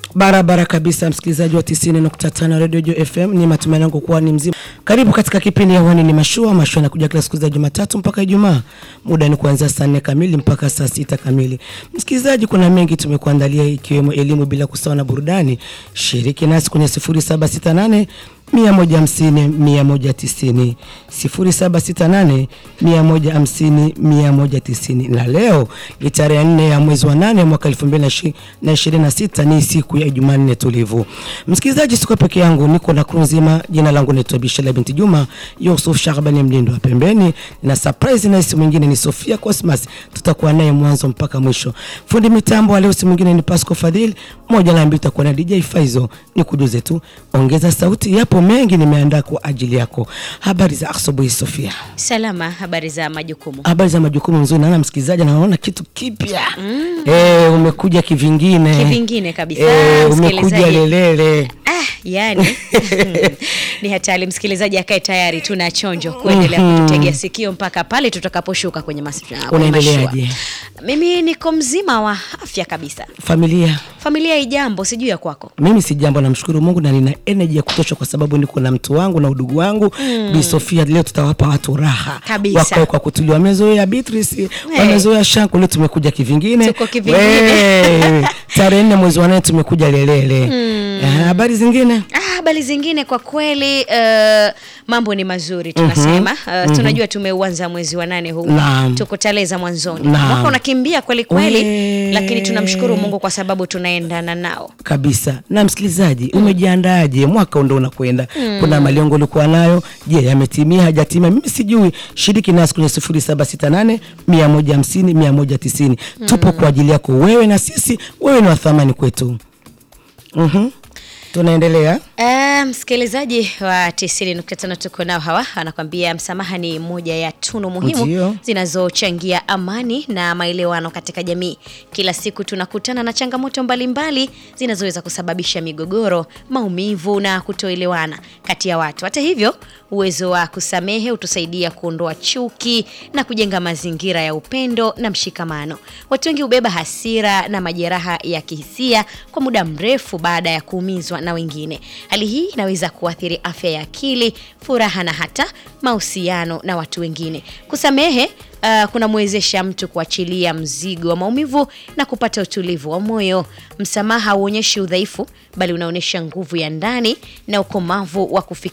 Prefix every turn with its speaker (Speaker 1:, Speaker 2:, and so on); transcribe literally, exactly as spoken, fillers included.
Speaker 1: Barabara kabisa msikilizaji wa tisini nukta tano Radio Joy F M, ni matumaini yangu kuwa ni mzima. Karibu katika kipindi ya Wani ni Mashua. Mashua inakuja kila siku za Jumatatu mpaka Ijumaa. Muda ni kuanzia saa nne kamili mpaka saa sita kamili. Msikilizaji, kuna mengi tumekuandalia ikiwemo elimu bila kusahau na burudani. Shiriki nasi kwenye sifuri saba sita nane mia moja hamsini mia moja tisini sifuri saba sita nane mia moja hamsini mia moja tisini. Na leo ni tarehe nne ya mwezi wa nane mwaka elfu mbili na ishirini na sita, ni siku ya Jumanne tulivu. Msikilizaji, siko peke yangu, niko na crew nzima. Jina langu ni Bishala binti Juma, Yusuf Shahbani mlindo wa pembeni, na surprise na si mwingine ni Sofia Cosmas. Tutakuwa naye mwanzo mpaka mwisho. Fundi mitambo wa leo si mwingine ni Pasco Fadhil, moja na mbili tutakuwa na D J Faizo. Ni kujuze tu, ongeza sauti, yapo mengi nimeandaa kwa ajili yako. Habari za asubuhi Sofia?
Speaker 2: Salama, habari za majukumu?
Speaker 1: Habari za majukumu nzuri. Na msikilizaji anaona kitu kipya. Mm. Eh, umekuja kivingine.
Speaker 2: Kivingine kabisa.
Speaker 1: Eh, umekuja lelele.
Speaker 2: Ah, yani. Ni hatari msikilizaji, akae tayari, tuna chonjo kuendelea mm-hmm. kututegea sikio mpaka pale tutakaposhuka kwenye mashua.
Speaker 1: Unaendeleaje?
Speaker 2: Mimi niko mzima wa afya kabisa.
Speaker 1: Familia?
Speaker 2: Familia ijambo, sijui ya kwako.
Speaker 1: Mimi si jambo, namshukuru Mungu na nina energy ya kutosha kwa sababu niko na mtu wangu na udugu wangu. Mm. Bi Sofia, leo tutawapa watu raha. Wakao kwa kutulia, wamezoea Beatrice, hey. wamezoea Shanku, leo tumekuja kivingine.
Speaker 2: Tuko kivingine.
Speaker 1: Tarehe nne mwezi wa nane tumekuja lelele. Mm. Habari zingine?
Speaker 2: Ah, habari zingine kwa kweli uh, mambo ni mazuri tunasema. Uh, mm-hmm. Tunajua tumeuanza mwezi wa nane huu. Naam. Tuko taleza mwanzoni. Mwaka unakimbia kweli kweli, Ue... lakini tunamshukuru Mungu kwa sababu tunaendana nao.
Speaker 1: Kabisa. Na msikilizaji, mm. umejiandaaje? Mwaka ndio unakwenda. Mm. Kuna malengo ulikuwa nayo, je, yametimia hajatimia? Mimi sijui. Shiriki nasi kwenye sifuri saba sita nane mia moja hamsini mia moja tisini. Mm. Tupo kwa ajili yako wewe na sisi, wewe ni wa thamani kwetu. Mhm. Tunaendelea.
Speaker 2: Eh, msikilizaji wa tisini nukta tano tuko nao hawa, anakuambia msamaha ni moja ya tunu muhimu Ndiyo. zinazochangia amani na maelewano katika jamii. Kila siku tunakutana na changamoto mbalimbali zinazoweza kusababisha migogoro, maumivu na kutoelewana kati ya watu. Hata hivyo, uwezo wa kusamehe utusaidia kuondoa chuki na kujenga mazingira ya upendo na mshikamano. Watu wengi hubeba hasira na majeraha ya kihisia kwa muda mrefu baada ya kuumizwa na wengine. Hali hii inaweza kuathiri afya ya akili, furaha na hata mahusiano na watu wengine. Kusamehe uh, kunamwezesha mtu kuachilia mzigo wa maumivu na kupata utulivu wa moyo. Msamaha hauonyeshi udhaifu, bali unaonyesha nguvu ya ndani na ukomavu wa kufikiria